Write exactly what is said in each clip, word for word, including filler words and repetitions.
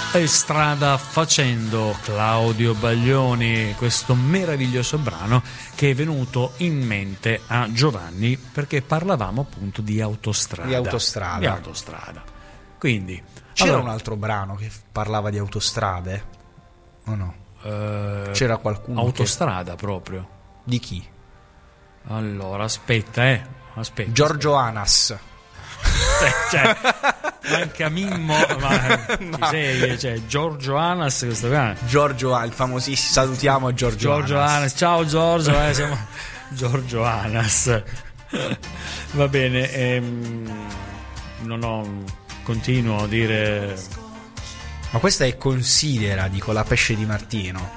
E strada facendo Claudio Baglioni, questo meraviglioso brano che è venuto in mente a Giovanni perché parlavamo appunto di autostrada. Di autostrada. Di autostrada. Quindi c'era allora, un altro brano che parlava di autostrade? O no? Eh, c'era qualcuno autostrada che... proprio. Di chi? Allora, aspetta, eh. Aspetta. Giorgio aspetta. Anas. Cioè, manca Mimmo, ma no. Ci sei, cioè, Giorgio Anas, questo qua. Giorgio, il famosissimo, salutiamo Giorgio, Giorgio Anas. Anas. Ciao Giorgio, eh, siamo Giorgio Anas. Va bene, ehm, non ho, continuo a dire. Ma questa è Considera, dico, la pesce di Martino.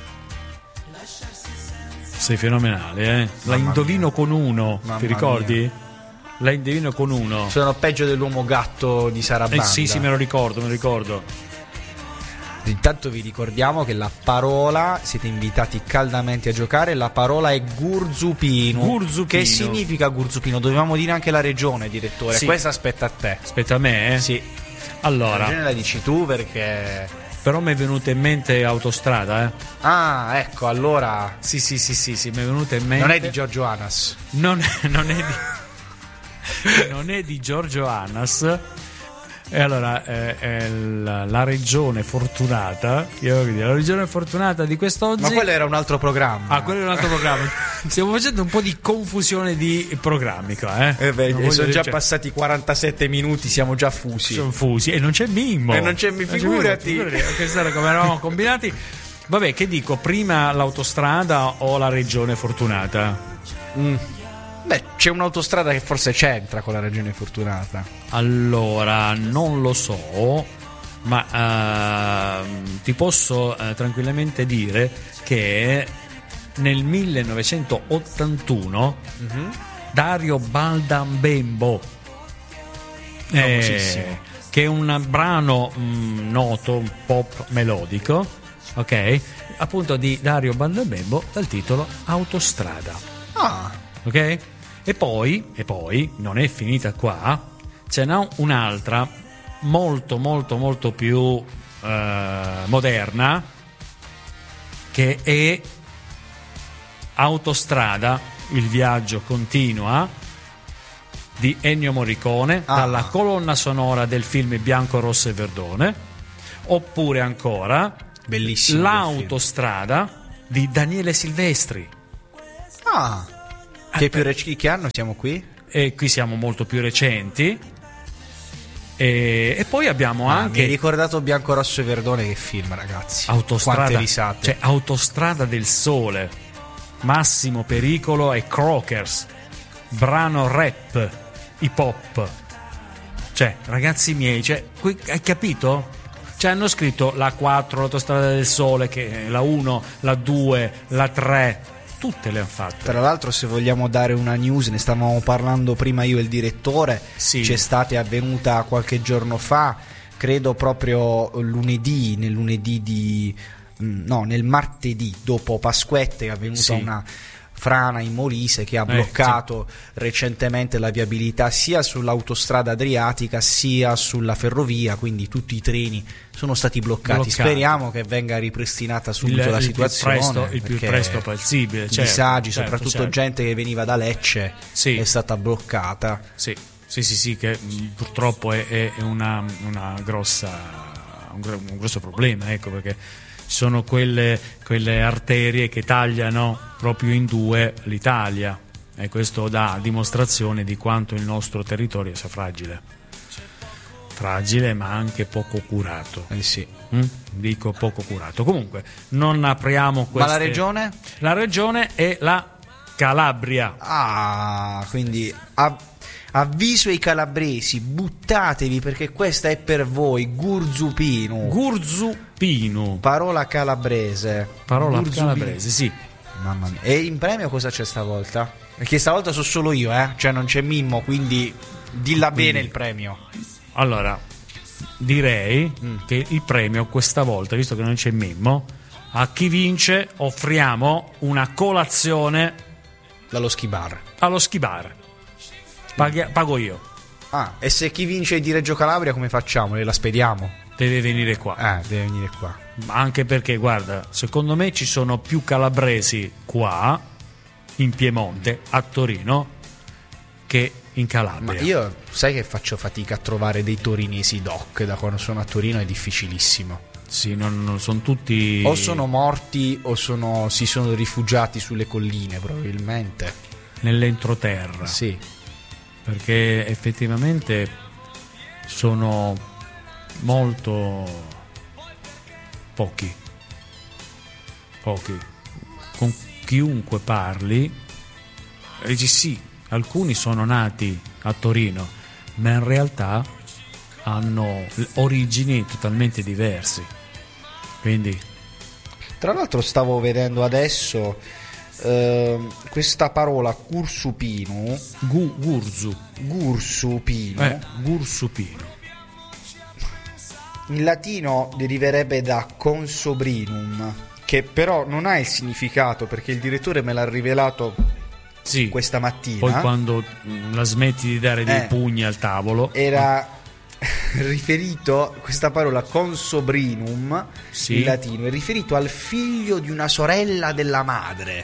Sei fenomenale, eh? La Mamma indovino mia. con uno, Mamma ti ricordi? Mia. La indovino con uno. Sono peggio dell'uomo gatto di Sarabanda. Eh sì, sì, me lo ricordo, me lo ricordo. Intanto vi ricordiamo che la parola, siete invitati caldamente a giocare, la parola è Gurzupino. Gurzupino. Che significa Gurzupino? Dovevamo dire anche la regione, direttore. Sì. Questa aspetta a te. Aspetta a me, eh? Sì. Allora. La regione la dici tu perché... Però mi è venuta in mente autostrada, eh? Ah, ecco, allora... Sì, sì, sì, sì, sì, mi è venuta in mente... Non è di Giorgio Anas. Non è, non è di... non è di Giorgio Anas. E allora eh, è la, la regione fortunata, io dire, la regione fortunata di quest'oggi. Ma quello era un altro programma. Ah, quello è un altro programma. Stiamo facendo un po' di confusione di programmi qua, eh? eh beh, sono dire, già cioè, passati quarantasette minuti, siamo già fusi. Sono fusi e non c'è Mimmo. E non c'è mi figurati. Questa era come eravamo combinati. Vabbè, che dico, prima l'autostrada o la regione fortunata? Mm. Beh, c'è un'autostrada che forse c'entra con la regione fortunata. Allora, non lo so, ma uh, ti posso uh, tranquillamente dire che nel millenovecentottantuno mm-hmm. Dario Baldambembo, eh, che è un brano mh, noto, un pop melodico, ok? Appunto di Dario Baldambembo dal titolo Autostrada. Ah, ok? E poi, e poi non è finita qua, ce n'è un'altra molto molto molto più eh, moderna, che è Autostrada, il viaggio continua, di Ennio Morricone, ah. dalla colonna sonora del film Bianco, Rosso e Verdone. Oppure ancora bellissimo L'autostrada di Daniele Silvestri. Ah, che più recenti, che anno siamo qui? E qui siamo molto più recenti. E, e poi abbiamo ah, anche. Mi hai ricordato Bianco, Rosso e Verdone, che film, ragazzi. Autostrada. Quante risate. Cioè, Autostrada del Sole, Massimo Pericolo e Crockers, brano rap, hip hop. Cioè, ragazzi miei, cioè, qui, hai capito? Cioè, hanno scritto la quattro, l'Autostrada del Sole, che la uno, la due, la tre. Tutte le hanno fatte. Tra l'altro, se vogliamo dare una news, ne stavamo parlando prima io e il direttore, sì. C'è stata avvenuta qualche giorno fa, credo proprio lunedì, nel lunedì di no, nel martedì dopo Pasquette, è avvenuta sì. una frana in Molise che ha bloccato eh, sì. recentemente la viabilità sia sull'autostrada adriatica sia sulla ferrovia, quindi tutti i treni sono stati bloccati. bloccati. Speriamo che venga ripristinata subito il, la situazione il più presto, il più presto possibile. Certo, disagi, certo, soprattutto certo. gente che veniva da Lecce sì. è stata bloccata. Sì, sì, sì, sì, che purtroppo è, è una, una grossa, un, un grosso problema, ecco, perché sono quelle, quelle arterie che tagliano proprio in due l'Italia, e questo dà dimostrazione di quanto il nostro territorio sia fragile fragile ma anche poco curato. Eh sì. Mm? Dico poco curato. Comunque non apriamo queste... Ma la regione? La regione è la Calabria. Ah, quindi av- avviso ai calabresi, buttatevi perché questa è per voi. Gurzupino. Gurzupino. Parola calabrese. Parola Gurzupino. calabrese, sì. Mamma mia. E in premio cosa c'è stavolta? Perché stavolta so solo io, eh? Cioè non c'è Mimmo, quindi dilla quindi, bene il premio. Allora, direi mm. che il premio questa volta, visto che non c'è Mimmo, a chi vince offriamo una colazione dallo ski bar. Allo ski bar. Paghi- pago io. Ah, e se chi vince di Reggio Calabria come facciamo? La spediamo? deve venire qua. Ah, deve venire qua. Anche perché, guarda, secondo me ci sono più calabresi qua in Piemonte, a Torino, che in Calabria. Ma io sai che faccio fatica a trovare dei torinesi doc, da quando sono a Torino è difficilissimo. Sì, non, non sono tutti o sono morti o sono, si sono rifugiati sulle colline probabilmente nell'entroterra. Sì, perché effettivamente sono molto pochi pochi con chiunque parli dici sì, alcuni sono nati a Torino, ma in realtà hanno origini totalmente diverse. Quindi, tra l'altro stavo vedendo adesso eh, questa parola gursupino, gu, gurzu gursupino, eh, gursupino in latino deriverebbe da consobrinum, che però non ha il significato, perché il direttore me l'ha rivelato sì, questa mattina. Poi quando la smetti di dare dei eh, pugni al tavolo era riferito, questa parola consobrinum sì, in latino è riferito al figlio di una sorella della madre,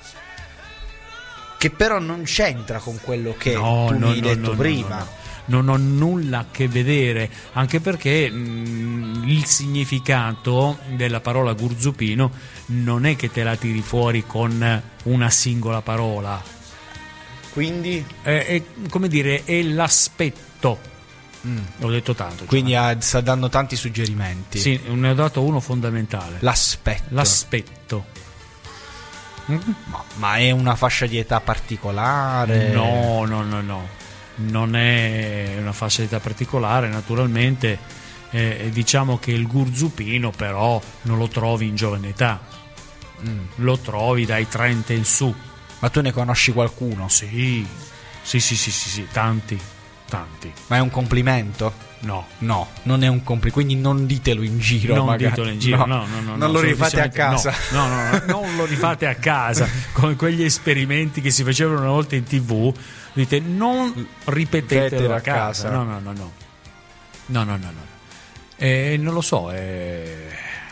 che però non c'entra con quello che no, tu no, mi hai no, detto no, prima. no, no. Non ho nulla a che vedere, anche perché mh, il significato della parola gurzupino non è che te la tiri fuori con una singola parola. Quindi è, è come dire, è l'aspetto. mm. Ho detto tanto. Quindi ha, sta dando tanti suggerimenti. Sì, ne ho dato uno fondamentale. L'aspetto. L'aspetto. Ma, ma è una fascia di età particolare? No, no, no, no. Non è una fascia di età particolare, naturalmente. Eh, diciamo che il gurzupino però non lo trovi in giovane età. Mm. Lo trovi dai trenta in su. Ma tu ne conosci qualcuno? Sì, sì, sì, sì, sì, sì, tanti, tanti. Ma è un complimento? No, no, non è un complimento, quindi non ditelo in giro. Non magari. ditelo in giro, no, no, no, no, non no, lo rifate a casa. No, no, no, no, non lo rifate a casa come quegli esperimenti che si facevano una volta in tivù. Dite, non ripetetelo a casa. casa. No, no, no, no, no, no, no, no. E non lo so. Eh...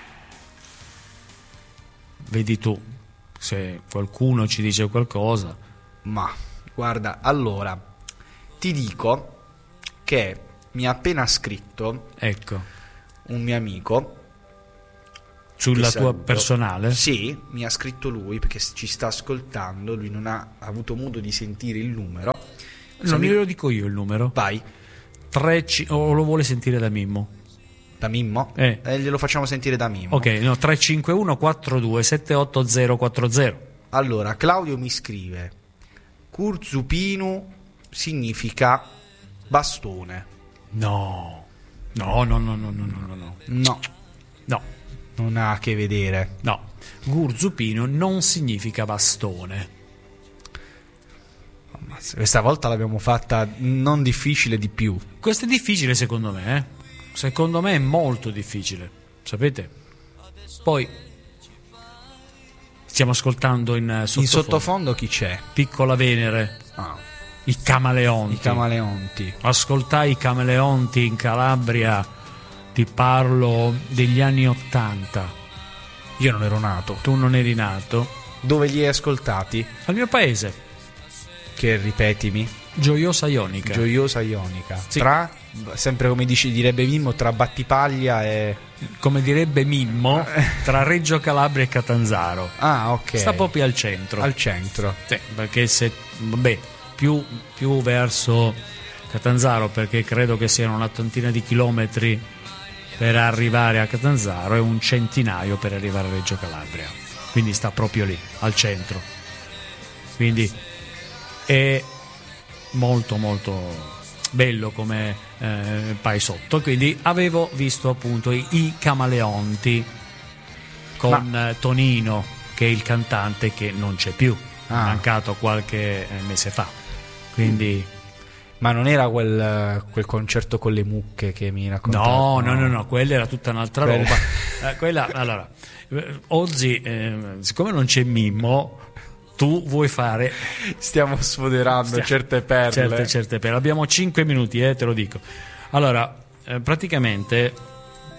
Vedi tu se qualcuno ci dice qualcosa. Ma guarda, allora ti dico che mi ha appena scritto, ecco, un mio amico sulla tua saluto. Personale? Sì, mi ha scritto lui perché ci sta ascoltando, lui non ha avuto modo di sentire il numero. Non mi... lo dico io il numero. Vai. tre C... o lo vuole sentire da Mimmo? Da Mimmo? Eh. eh glielo facciamo sentire da Mimmo. Ok, no, tre cinque uno quattro due sette otto zero quattro zero. Allora, Claudio mi scrive: Gurzupino significa bastone. No. No, no, no, no, no, no, no. No. No. Non ha a che vedere. No. Gurzupino non significa bastone. Questa volta l'abbiamo fatta non difficile di più. Questo è difficile secondo me, eh? Secondo me è molto difficile, sapete? Poi stiamo ascoltando in sottofondo, in sottofondo chi c'è? Piccola Venere. Ah. I Camaleonti. I Camaleonti. Ascoltai i Camaleonti in Calabria, ti parlo degli anni ottanta. Io non ero nato. Tu non eri nato. Dove li hai ascoltati? Al mio paese. Che ripetimi? Gioiosa Ionica. Gioiosa Ionica. Sì. Tra, sempre come dici, direbbe Mimmo, tra Battipaglia e... Come direbbe Mimmo, tra Reggio Calabria e Catanzaro. Ah, ok. Sta proprio al centro. Al centro. Sì, perché se... Vabbè, più, più verso Catanzaro, perché credo che siano una trentina di chilometri per arrivare a Catanzaro e un centinaio per arrivare a Reggio Calabria. Quindi sta proprio lì, al centro. Quindi è molto molto bello come eh, paesotto. Quindi avevo visto appunto i, i Camaleonti con Ma... Tonino, che è il cantante che non c'è più, ah. è mancato qualche mese fa. Quindi Ma non era quel, quel concerto con le mucche che mi raccontavi? No, no, no, no, quella era tutta un'altra quella... roba. Eh, quella, allora, oggi, eh, siccome non c'è Mimmo, tu vuoi fare... Stiamo sfoderando Stiamo... certe perle. Certe, certe perle. Abbiamo cinque minuti, eh, te lo dico. Allora, eh, praticamente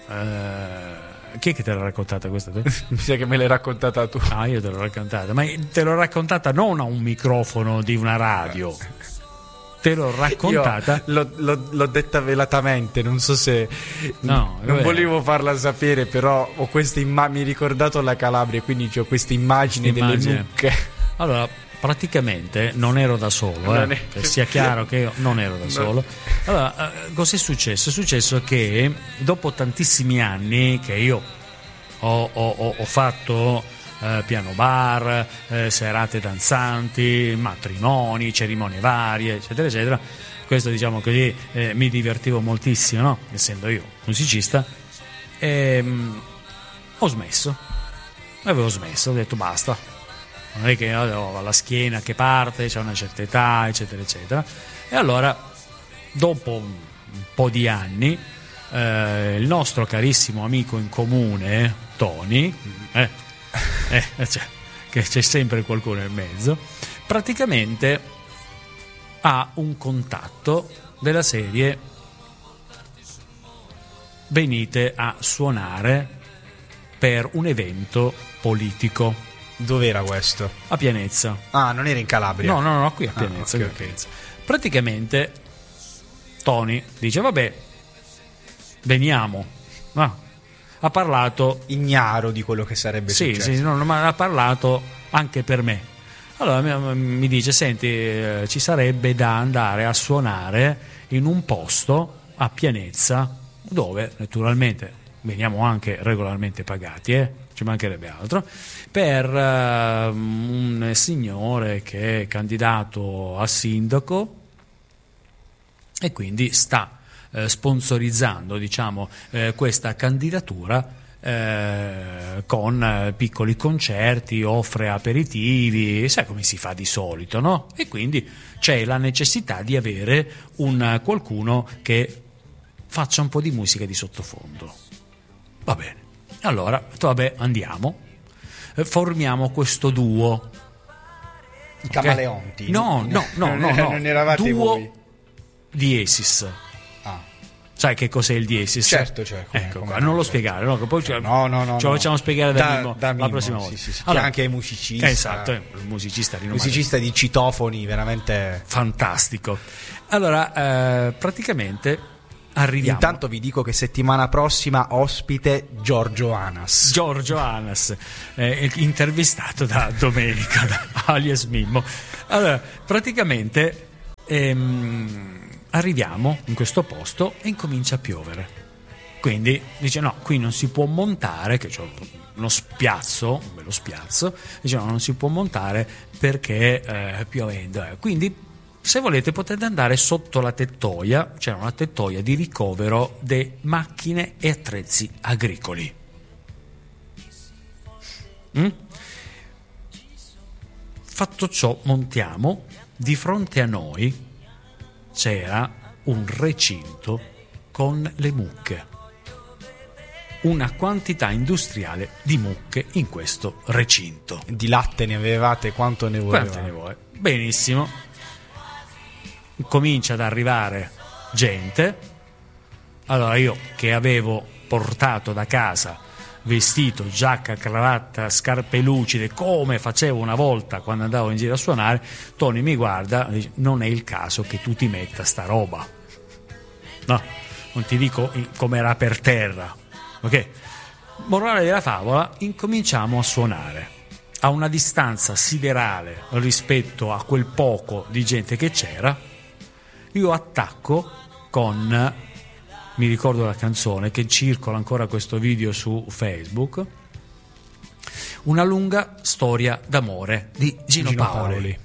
eh, chi è che te l'ha raccontata questa? Te? Mi sa che me l'hai raccontata tu. Ah, io te l'ho raccontata, ma te l'ho raccontata non a un microfono di una radio. Te l'ho raccontata. L'ho, l'ho, l'ho detta velatamente, non so se. No, non volevo farla sapere, però ho questa immagine. Mi hai ricordato la Calabria, quindi ho questa immagine delle mucche. Allora, praticamente non ero da solo, eh, è... che sia chiaro che io non ero da solo. Allora, eh, cos'è successo? È successo che dopo tantissimi anni che io ho, ho, ho fatto. Eh, piano bar, eh, serate danzanti, matrimoni, cerimonie varie, eccetera, eccetera. Questo, diciamo così, eh, mi divertivo moltissimo, no? Essendo io musicista, e, mh, ho smesso. Avevo smesso, ho detto basta. Non è che ho la schiena che parte, c'è una certa età, eccetera, eccetera. E allora, dopo un po' di anni, eh, il nostro carissimo amico in comune, Tony, eh, Eh, cioè, che c'è sempre qualcuno in mezzo, praticamente ha un contatto della serie: venite a suonare per un evento politico. Dov'era questo? A Pianezza. Ah, non era in Calabria? No, no, no, qui a Pianezza. Ah, okay, qui a Pianezza. Praticamente Tony dice vabbè, veniamo. No. Ha parlato ignaro di quello che sarebbe sì, successo. Sì, no, ma ha parlato anche per me. Allora mi dice: senti, eh, ci sarebbe da andare a suonare in un posto a Pianezza, dove naturalmente veniamo anche regolarmente pagati, eh? Ci mancherebbe altro, per uh, un signore che è candidato a sindaco e quindi sta sponsorizzando, diciamo, eh, questa candidatura eh, con eh, piccoli concerti, offre aperitivi, sai come si fa di solito, no? E quindi c'è la necessità di avere un qualcuno che faccia un po' di musica di sottofondo. Va bene, allora vabbè, andiamo, eh, formiamo questo duo. I Camaleonti? Okay? No, no, no, no, no. Non eravate duo voi? Diesis. Ah. Sai che cos'è il diesis? Certo, certo. Come, ecco come qua, non lo spiegare, no? Che poi no, no, no, ce lo facciamo no. spiegare da, da, Mimmo, da Mimmo, la prossima volta. Sì, sì, sì. Allora, che anche è musicista. Esatto, è un musicista rinomato. Musicista di citofoni, veramente fantastico. Allora, eh, praticamente arriviamo. Intanto vi dico che settimana prossima ospite Giorgio Anas. Giorgio Anas, eh, intervistato da Domenica, da alias Mimmo. Allora, praticamente ehm, arriviamo in questo posto e incomincia a piovere. Quindi dice no, qui non si può montare, che c'è uno spiazzo, un bello spiazzo, dice no, non si può montare perché eh, piovendo. Eh. Quindi se volete potete andare sotto la tettoia, c'è una tettoia di ricovero di macchine e attrezzi agricoli. Mm? Fatto ciò, montiamo. Di fronte a noi c'era un recinto con le mucche, una quantità industriale di mucche in questo recinto. Di latte ne avevate quanto ne volevate? Quanto ne vuoi? Benissimo. Comincia ad arrivare gente. Allora io, che avevo portato da casa vestito, giacca, cravatta, scarpe lucide, come facevo una volta quando andavo in giro a suonare, Tony mi guarda e dice: non è il caso che tu ti metta sta roba. No, non ti dico come era per terra. Ok? Morale della favola, incominciamo a suonare a una distanza siderale rispetto a quel poco di gente che c'era. Io attacco con, mi ricordo la canzone che circola ancora questo video su Facebook, Una lunga storia d'amore di Gino, Gino Paoli. Paoli.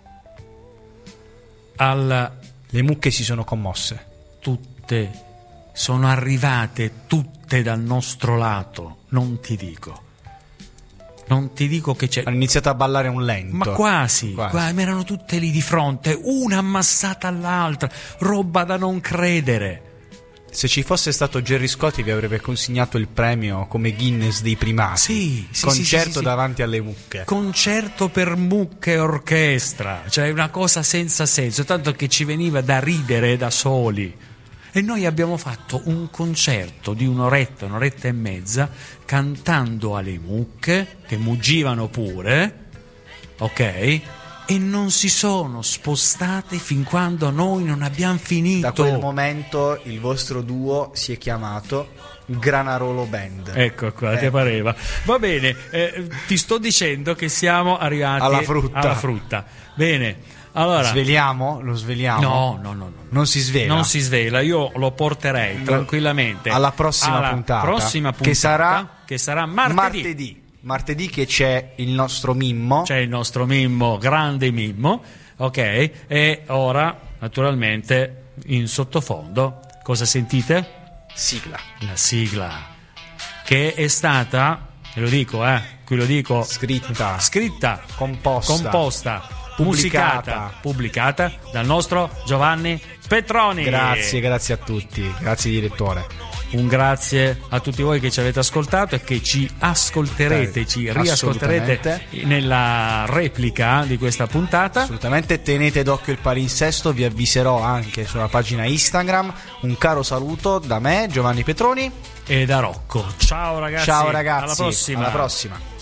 Al, le mucche si sono commosse. Tutte sono arrivate, tutte dal nostro lato, non ti dico. Non ti dico che c'è. Hanno iniziato a ballare un lento. Ma quasi, quasi. Qua, ma erano tutte lì di fronte, una ammassata all'altra, roba da non credere. Se ci fosse stato Gerry Scotti vi avrebbe consegnato il premio come Guinness dei primati. Sì, sì, concerto sì, sì, sì, davanti alle mucche. Concerto per mucche e orchestra, cioè una cosa senza senso, tanto che ci veniva da ridere da soli. E noi abbiamo fatto un concerto di un'oretta, un'oretta e mezza, cantando alle mucche, che muggivano pure, ok? E non si sono spostate fin quando noi non abbiamo finito. Da quel momento il vostro duo si è chiamato Granarolo Band. Ecco qua, eh. ti pareva. Va bene, eh, ti sto dicendo che siamo arrivati alla frutta. alla frutta. Bene, allora sveliamo? Lo sveliamo? No, no, no, no. Non si svela. Non si svela, io lo porterei lo... tranquillamente alla prossima alla puntata. Prossima puntata che sarà che sarà martedì. Martedì. Martedì che c'è il nostro Mimmo. C'è il nostro Mimmo, grande Mimmo, ok? E ora, naturalmente, in sottofondo, cosa sentite? Sigla. La sigla, che è stata, ve lo dico, eh, qui lo dico, scritta, scritta, composta, composta, pubblicata, musicata, pubblicata dal nostro Giovanni Petroni. Grazie, grazie a tutti, grazie direttore. Un grazie a tutti voi che ci avete ascoltato e che ci ascolterete, eh, ci riascolterete nella replica di questa puntata. Assolutamente, tenete d'occhio il palinsesto, vi avviserò anche sulla pagina Instagram. Un caro saluto da me, Giovanni Petroni, e da Rocco. Ciao ragazzi. Ciao ragazzi, alla prossima. Alla prossima.